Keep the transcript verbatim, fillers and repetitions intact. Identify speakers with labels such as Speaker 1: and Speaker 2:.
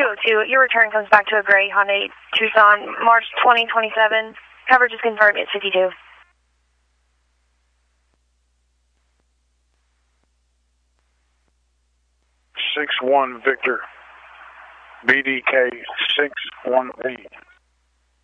Speaker 1: oh two, your return comes back to a gray Hyundai Tucson, March twenty twenty-seven. Coverage is confirmed at fifty-two.
Speaker 2: six one Victor, B D K six one eight.